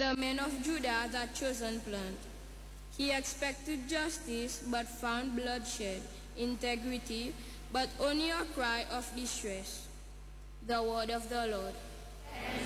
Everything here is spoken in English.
the men of Judah that chosen plant. He expected justice, but found bloodshed, integrity, but only a cry of distress. The word of the Lord.